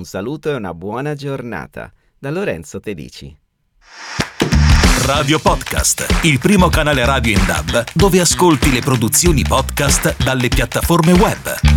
Un saluto e una buona giornata da Lorenzo Tedici. Radio Podcast, il primo canale radio in DAB dove ascolti le produzioni podcast dalle piattaforme web.